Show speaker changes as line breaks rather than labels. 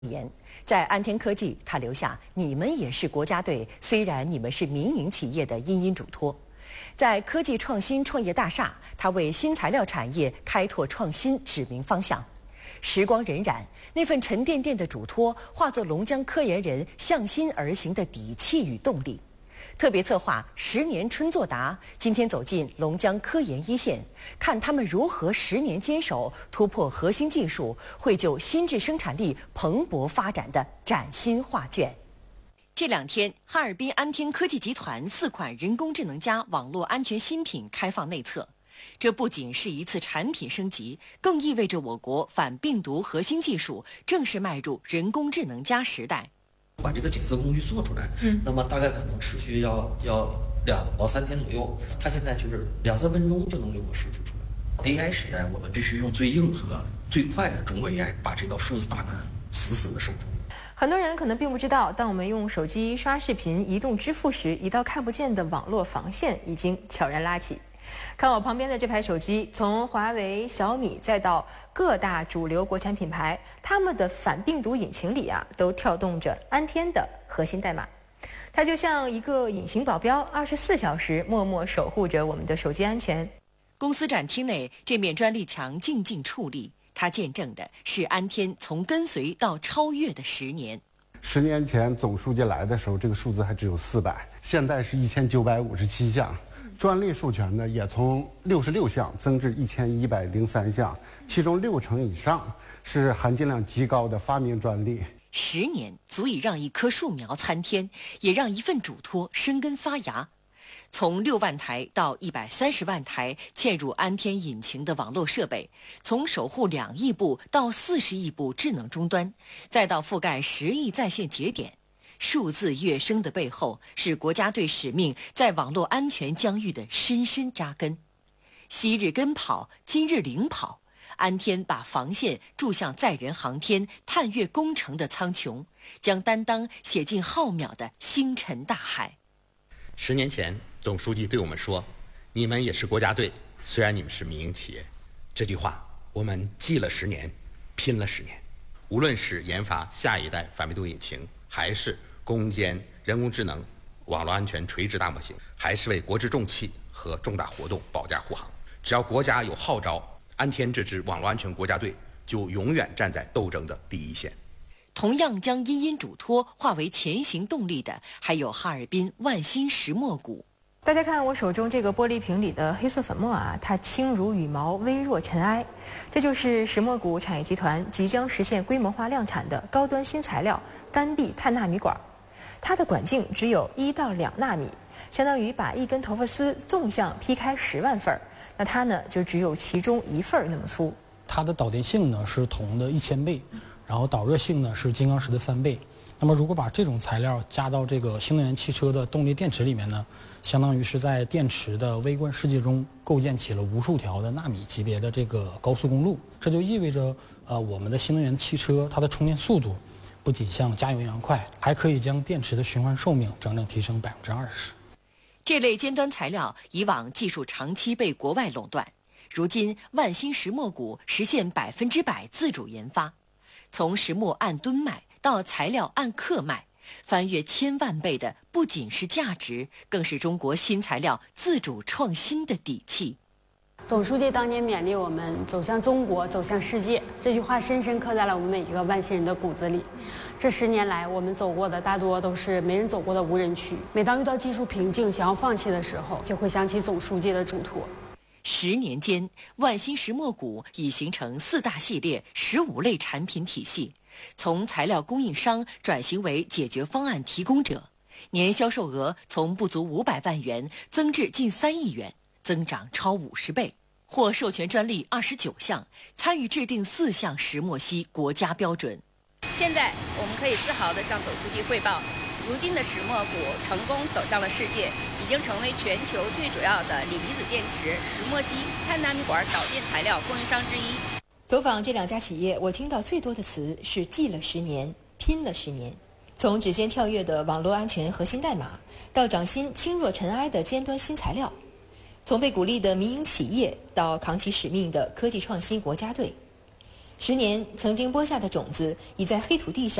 言，在安天科技，他留下“你们也是国家队，虽然你们是民营企业”的殷殷嘱托。在科技创新创业大厦，他为新材料产业开拓创新指明方向。时光荏苒，那份沉甸甸的嘱托化作龙江科研人向心而行的底气与动力。特别策划10年春作答，今天走进龙江科研一线，看他们如何10年坚守，突破核心技术，绘就新质生产力蓬勃发展的崭新画卷。这2天，哈尔滨安天科技集团4款人工智能加网络安全新品开放内测。这不仅是一次产品升级，更意味着我国反病毒核心技术正式迈入人工智能加时代。
把这个检测工具做出来，那么大概可能持续要2到3天左右。它现在就是2-3分钟就能给我输出出来。AI 时代，我们必须用最硬核、最快的中国 AI 把这道数字大盘死死的守住。
很多人可能并不知道，当我们用手机刷视频、移动支付时，一道看不见的网络防线已经悄然拉起。看我旁边的这排手机，从华为、小米再到各大主流国产品牌，他们的反病毒引擎里都跳动着安天的核心代码。它就像一个隐形保镖，24小时默默守护着我们的手机安全。
公司展厅内，这面专利墙静静矗立，它见证的是安天从跟随到超越的10年。
10年前总书记来的时候，这个数字还只有400，现在是1957项。专利授权呢，也从66项增至1103项，其中60%以上是含金量极高的发明专利。
10年足以让一棵树苗参天，也让一份嘱托生根发芽。从6万台到130万台嵌入安天引擎的网络设备，从守护2亿部到40亿部智能终端，再到覆盖10亿在线节点。数字跃升的背后，是国家队使命在网络安全疆域的深深扎根。昔日跟跑，今日领跑，安天把防线筑向载人航天、探月工程的苍穹，将担当写进浩渺的星辰大海。
10年前，总书记对我们说：“你们也是国家队，虽然你们是民营企业。”这句话，我们记了10年，拼了10年。无论是研发下一代反病毒引擎，还是攻坚人工智能、网络安全垂直大模型，还是为国之重器和重大活动保驾护航。只要国家有号召，安天这支网络安全国家队就永远站在斗争的第一线。
同样将殷殷嘱托化为前行动力的，还有哈尔滨万兴石墨谷。
大家看我手中这个玻璃瓶里的黑色粉末它轻如羽毛，微若尘埃。这就是石墨谷产业集团即将实现规模化量产的高端新材料单臂碳纳米管。它的管径只有1到2纳米，相当于把一根头发丝纵向劈开10万份儿。那它呢，就只有其中1份那么粗。
它的导电性呢是铜的1000倍，然后导热性呢是金刚石的3倍。那么如果把这种材料加到这个新能源汽车的动力电池里面呢，相当于是在电池的微观世界中构建起了无数条的纳米级别的这个高速公路。这就意味着我们的新能源汽车它的充电速度不仅像加油一样快，还可以将电池的循环寿命整整提升20%。
这类尖端材料以往技术长期被国外垄断，如今万兴石墨谷实现100%自主研发，从石墨按吨卖到材料按克卖，翻越1000万倍的不仅是价值，更是中国新材料自主创新的底气。
总书记当年勉励我们走向中国，走向世界，这句话深深刻在了我们每一个万兴人的骨子里。这10年来，我们走过的大多都是没人走过的无人区。每当遇到技术瓶颈，想要放弃的时候，就会想起总书记的嘱托。
10年间，万兴石墨谷已形成4大系列15类产品体系，从材料供应商转型为解决方案提供者，年销售额从不足500万元增至近3亿元，增长超50倍，获授权专利29项，参与制定4项石墨烯国家标准。
现在我们可以自豪地向总书记汇报，如今的石墨谷成功走向了世界，已经成为全球最主要的锂离子电池、石墨烯、碳纳米管导电材料供应商之一。
走访这2家企业，我听到最多的词是记了10年，拼了10年。从指尖跳跃的网络安全核心代码，到掌心轻若尘埃的尖端新材料，从被鼓励的民营企业到扛起使命的科技创新国家队。 10年曾经播下的种子，已在黑土地上